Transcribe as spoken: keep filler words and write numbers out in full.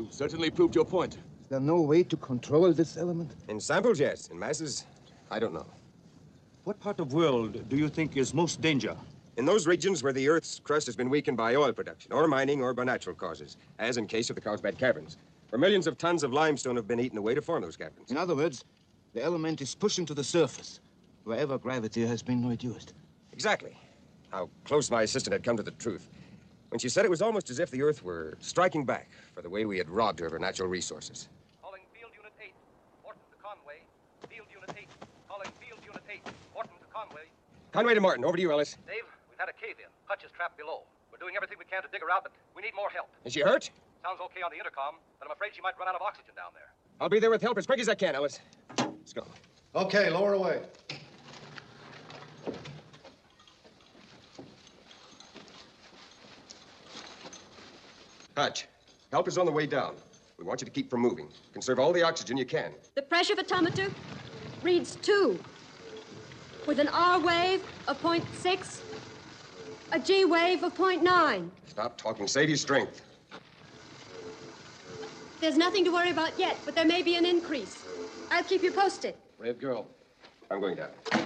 You certainly proved your point. Is there no way to control this element? In samples, yes. In masses, I don't know. What part of the world do you think is most danger? In those regions where the Earth's crust has been weakened by oil production, or mining, or by natural causes, as in case of the Carlsbad Caverns, where millions of tons of limestone have been eaten away to form those caverns. In other words, the element is pushing to the surface, wherever gravity has been reduced. Exactly. How close my assistant had come to the truth when she said it was almost as if the Earth were striking back for the way we had robbed her of her natural resources. Calling Field Unit eight, Morton to Conway. Field Unit eight, calling Field Unit eight, Morton to Conway. Conway to Martin, over to you, Ellis. Dave, we've had a cave-in. Hutch is trapped below. We're doing everything we can to dig her out, but we need more help. Is she hurt? Sounds okay on the intercom, but I'm afraid she might run out of oxygen down there. I'll be there with help as quick as I can, Ellis. Let's go. Okay, lower away. Hutch, help is on the way down. We want you to keep from moving. Conserve all the oxygen you can. The pressure photometer reads two, with an R wave of point six, a G wave of point nine. Stop talking. Save your strength. There's nothing to worry about yet, but there may be an increase. I'll keep you posted. Brave girl. I'm going down.